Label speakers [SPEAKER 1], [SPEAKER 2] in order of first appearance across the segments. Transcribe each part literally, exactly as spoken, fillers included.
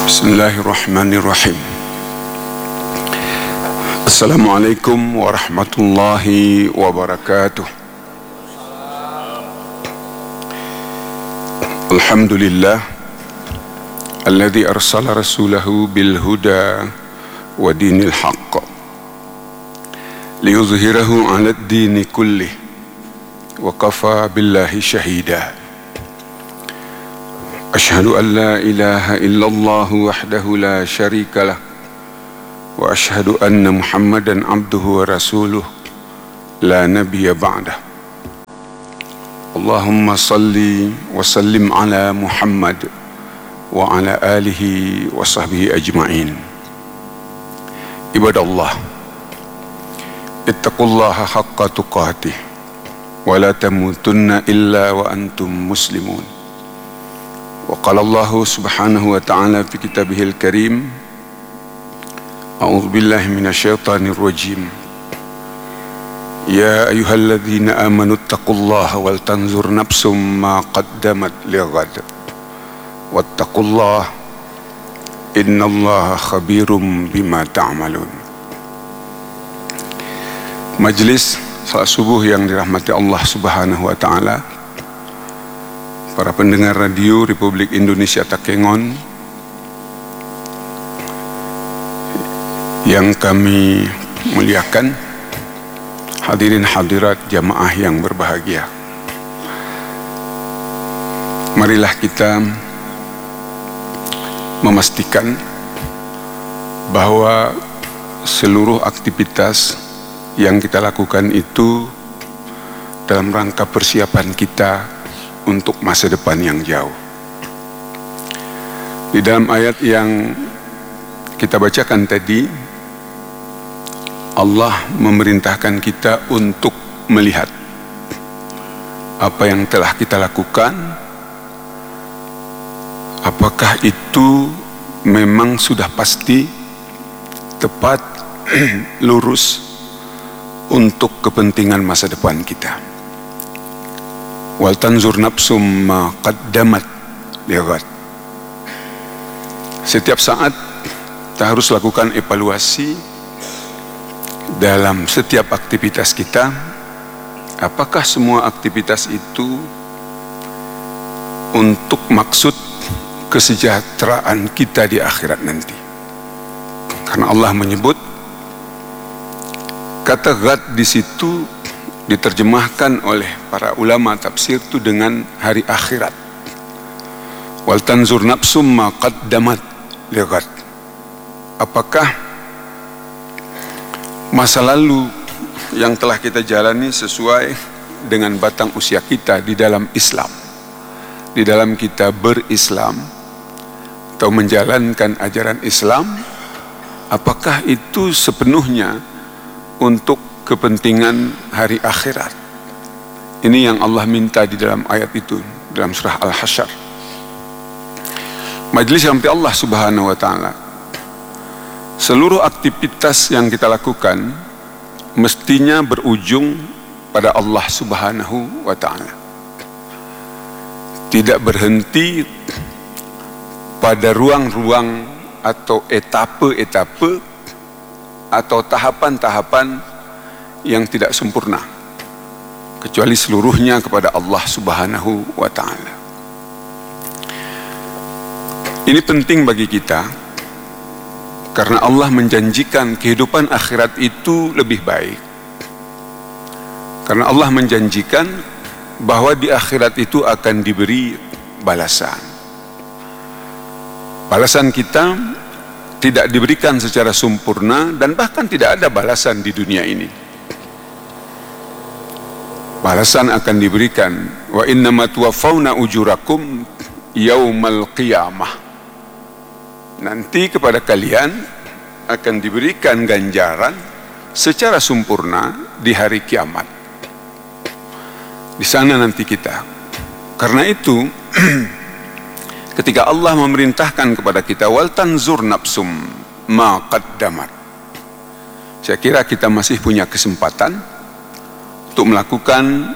[SPEAKER 1] Bismillahirrahmanirrahim. Assalamualaikum warahmatullahi wabarakatuh. Alhamdulillah alladzi arsala rasulahu bil huda wa dinil haqq liyuzhirahu 'ala ad-dini kullih wa kafa billahi shahida. Asyhadu an la ilaha illallah wahdahu la syarika lah wa asyhadu anna Muhammadan abduhu wa rasuluh la nabiyya ba'dah. Allahumma salli wa sallim ala Muhammad wa ala alihi wa sahbihi ajma'in. Ibadallah, ittaqullaha haqqa tuqatih wa la tamutunna illa wa antum muslimun. Wa qala Allah subhanahu wa ta'ala fi kitabihil karim, a'udzu billahi minasyaitonir rajim, ya ayyuhalladzina amanu taqullaha wal tanzur nafsum ma qaddamat lighad wattaqullaha innallaha khabirum bima ta'malun. Majelis salat subuh yang dirahmati Allah subhanahu wa ta'ala, para pendengar radio Republik Indonesia Takengon yang kami muliakan, hadirin hadirat jamaah yang berbahagia, marilah kita memastikan bahwa seluruh aktivitas yang kita lakukan itu dalam rangka persiapan kita untuk masa depan yang jauh. Di dalam ayat yang kita bacakan tadi, Allah memerintahkan kita untuk melihat apa yang telah kita lakukan, apakah itu memang sudah pasti tepat, lurus untuk kepentingan masa depan kita. Wal tanzur nafsum ma qaddamat lighad. Setiap saat kita harus lakukan evaluasi dalam setiap aktivitas kita. Apakah semua aktivitas itu untuk maksud kesejahteraan kita di akhirat nanti? Karena Allah menyebut kata ghad di situ diterjemahkan oleh para ulama tafsir itu dengan hari akhirat. Wal tanzur nafsum ma qaddamat lighad. Apakah masa lalu yang telah kita jalani sesuai dengan batang usia kita di dalam Islam, di dalam kita berislam atau menjalankan ajaran Islam, apakah itu sepenuhnya untuk kepentingan hari akhirat? Ini yang Allah minta di dalam ayat itu, dalam surah Al-Hasyr. Majelis yang Allah subhanahu wa ta'ala, seluruh aktivitas yang kita lakukan mestinya berujung pada Allah subhanahu wa ta'ala, tidak berhenti pada ruang-ruang atau etape-etape atau tahapan-tahapan yang tidak sempurna, kecuali seluruhnya kepada Allah subhanahu wa ta'ala. Ini penting bagi kita karena Allah menjanjikan kehidupan akhirat itu lebih baik. Karena Allah menjanjikan bahwa di akhirat itu akan diberi balasan. Balasan kita tidak diberikan secara sempurna dan bahkan tidak ada balasan di dunia ini. Balasan akan diberikan, wa innama tuwaffawna ujurakum yaumal qiyamah. Nanti kepada kalian akan diberikan ganjaran secara sempurna di hari kiamat. Di sana nanti kita. Karena itu ketika Allah memerintahkan kepada kita wal tanzur nafsum ma qaddamat, saya kira kita masih punya kesempatan untuk melakukan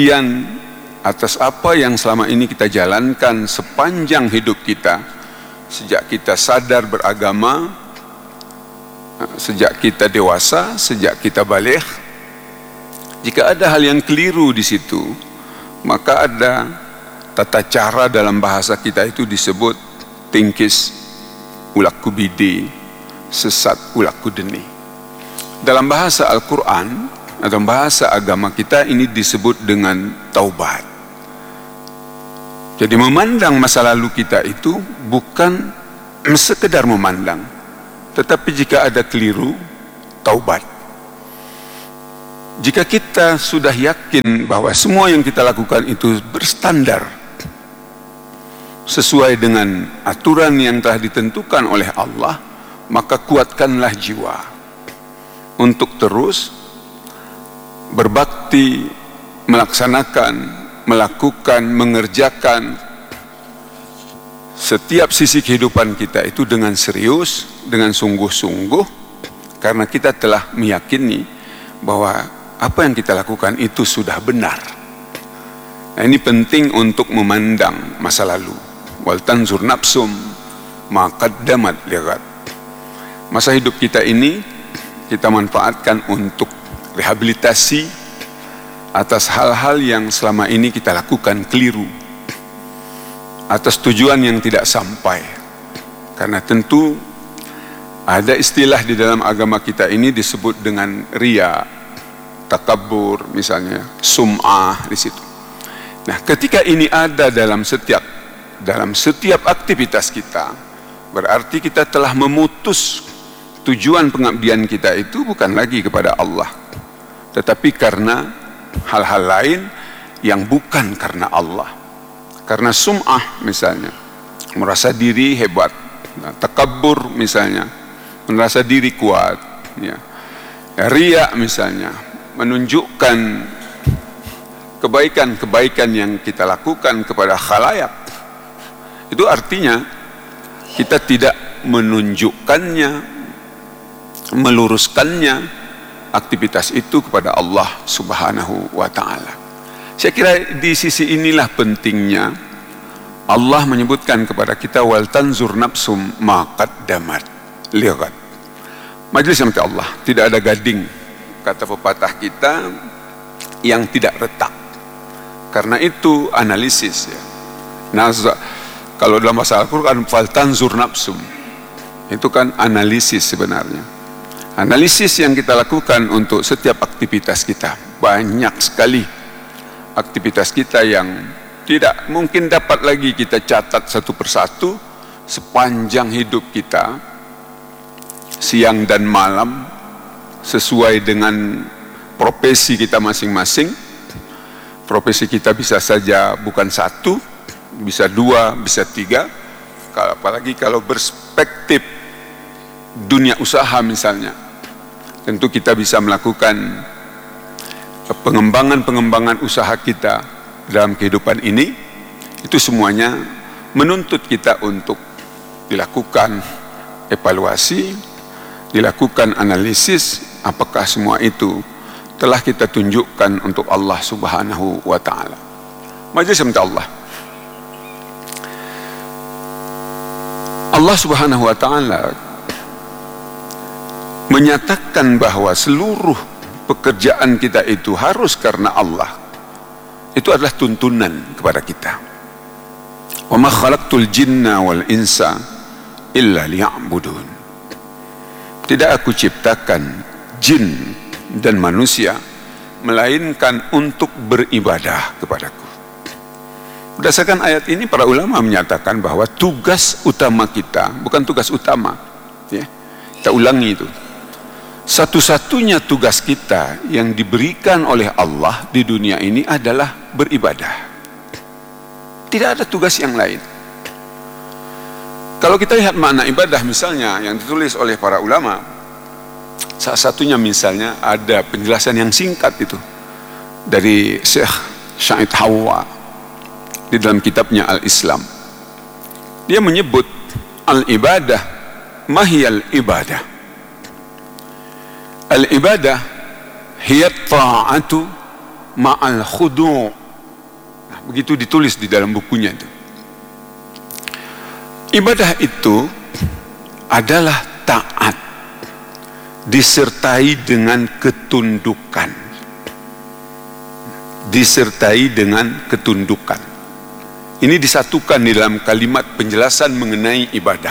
[SPEAKER 1] perhatian atas apa yang selama ini kita jalankan sepanjang hidup kita sejak kita sadar beragama, sejak kita dewasa, sejak kita baligh. Jika ada hal yang keliru di situ, maka ada tata cara dalam bahasa kita itu disebut tingkis ulak kubidi, sesat ulak kudeni. Dalam bahasa Al-Quran atau bahasa agama kita ini disebut dengan taubat. Jadi memandang masa lalu kita itu bukan sekedar memandang, tetapi jika ada keliru, taubat. Jika kita sudah yakin bahwa semua yang kita lakukan itu berstandar sesuai dengan aturan yang telah ditentukan oleh Allah, maka kuatkanlah jiwa untuk terus berbakti, melaksanakan, melakukan, mengerjakan setiap sisi kehidupan kita itu dengan serius, dengan sungguh-sungguh, karena kita telah meyakini bahwa apa yang kita lakukan itu sudah benar. Nah, ini penting untuk memandang masa lalu. Wal tanzur nafsum ma qaddamat lighad. Masa hidup kita ini kita manfaatkan untuk rehabilitasi atas hal-hal yang selama ini kita lakukan keliru, atas tujuan yang tidak sampai. Karena tentu ada istilah di dalam agama kita ini disebut dengan riya, takabur, misalnya sum'ah di situ. Nah, ketika ini ada dalam setiap dalam setiap aktivitas kita, berarti kita telah memutus tujuan pengabdian kita itu bukan lagi kepada Allah, tetapi karena hal-hal lain yang bukan karena Allah. Karena sum'ah misalnya, merasa diri hebat, nah, takabur misalnya, merasa diri kuat, ya. Riya misalnya, menunjukkan kebaikan-kebaikan yang kita lakukan kepada khalayak. Itu artinya kita tidak menunjukkannya, meluruskannya aktivitas itu kepada Allah Subhanahu wa ta'ala. Saya kira di sisi inilah pentingnya Allah menyebutkan kepada kita wal tanzur nafsum ma qaddamat lighad. Majelis yang Allah, tidak ada gading, kata pepatah kita, yang tidak retak. Karena itu analisis, ya. Nazar, kalau dalam bahasa Al-Quran fal tanzur nafsum, itu kan analisis sebenarnya. Analisis yang kita lakukan untuk setiap aktivitas kita. Banyak sekali aktivitas kita yang tidak mungkin dapat lagi kita catat satu persatu sepanjang hidup kita, siang dan malam, sesuai dengan profesi kita masing-masing. Profesi kita bisa saja bukan satu, bisa dua, bisa tiga. Apalagi kalau perspektif dunia usaha misalnya, tentu kita bisa melakukan pengembangan-pengembangan usaha kita dalam kehidupan ini. Itu semuanya menuntut kita untuk dilakukan evaluasi, dilakukan analisis, apakah semua itu telah kita tunjukkan untuk Allah Subhanahu wa ta'ala. Majelis minta Allah, Allah Subhanahu wa ta'ala menyatakan bahwa seluruh pekerjaan kita itu harus karena Allah. Itu adalah tuntunan kepada kita. Wa ma khalaqtul jinna wal insa illa liya'budun. Tidak aku ciptakan jin dan manusia melainkan untuk beribadah kepadaku. Berdasarkan ayat ini para ulama menyatakan bahwa tugas utama kita, bukan tugas utama, ya. Kita ulangi itu. Satu-satunya tugas kita yang diberikan oleh Allah di dunia ini adalah beribadah. Tidak ada tugas yang lain. Kalau kita lihat makna ibadah misalnya yang ditulis oleh para ulama, salah satunya misalnya ada penjelasan yang singkat itu dari Syekh Syahid Hawa di dalam kitabnya Al-Islam. Dia menyebut al-ibadah, mahiyal ibadah. Al-ibadah hiya ta'atu ma'al khudu'. Nah, begitu ditulis di dalam bukunya itu. Ibadah itu adalah taat disertai dengan ketundukan. Disertai dengan ketundukan. Ini disatukan di dalam kalimat penjelasan mengenai ibadah.